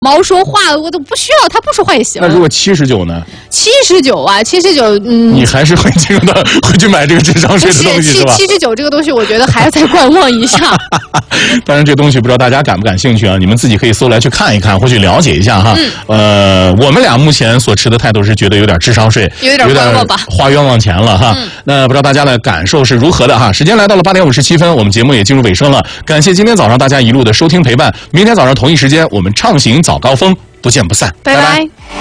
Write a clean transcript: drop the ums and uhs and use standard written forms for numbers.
毛说话我都不需要，他不说话也行。 那如果79呢 ？79啊，79， 你还是很惊的，会去买这个智商税的东西是吧 ？79这个东西，我觉得还要再观望一下。 当然，这东西不知道大家感不感兴趣啊？你们自己可以搜来去看一看，或许了解一下哈。我们俩目前所持的态度是觉得有点智商税， 有点观望吧， 花冤枉钱了哈。那不知道大家的感受是如何的哈？时间来到了8点57分，我们节目也进入尾声了。感谢今天早上大家一路的收听陪伴，明天早上同一时间我们畅行早高峰，不见不散， 拜拜。